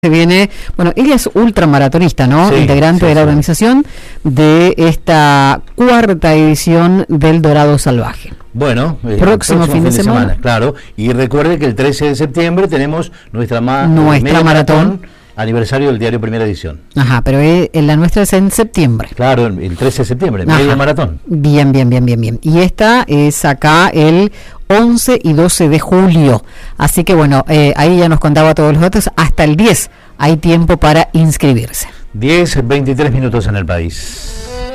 Se viene, bueno, ella es ultramaratonista, ¿no? Sí, integrante de la organización de esta cuarta edición del Dorado Salvaje. Bueno, próximo fin de semana. Claro. Y recuerde que el 13 de septiembre tenemos nuestra media maratón, aniversario del diario Primera Edición. Ajá, pero la nuestra es en septiembre. Claro, el 13 de septiembre, media maratón. Bien. Y esta es acá el 11 y 12 de julio. Así que bueno, ahí ya nos contaba todos los datos. Hasta el 10 hay tiempo para inscribirse. 10:23 en el país.